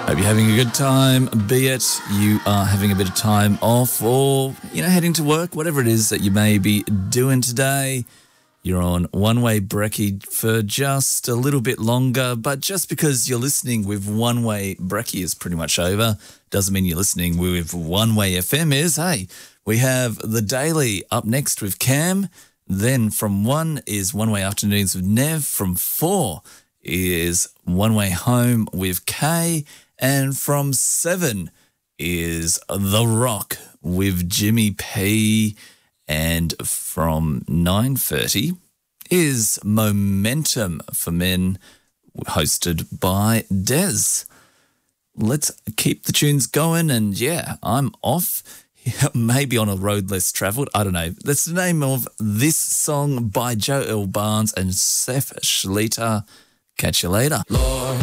Hope you're having a good time, be it you are having a bit of time off or, heading to work, whatever it is that you may be doing today. You're on One Way Brekkie for just a little bit longer, but just because you're listening with One Way Brekkie is pretty much over, doesn't mean you're listening with One Way FM is. Hey, we have The Daily up next with Cam. Then from 1 is One Way Afternoons with Nev. From 4 is One Way Home with Kay. And from 7 is The Rock with Jimmy P. And from 9:30 is Momentum for Men, hosted by Des. Let's keep the tunes going. And yeah, I'm off. Maybe on a road less travelled. I don't know. That's the name of this song by Joe L. Barnes and Seth Schleter. Catch you later. Lord.